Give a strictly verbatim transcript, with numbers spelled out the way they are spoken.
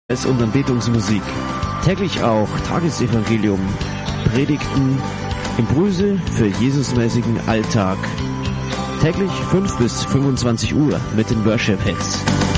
und Anbetungsmusik. Täglich auch Tagesevangelium, Predigten, Impulse für Jesusmäßigen Alltag. Täglich fünf bis fünfundzwanzig Uhr mit den Worship Hits.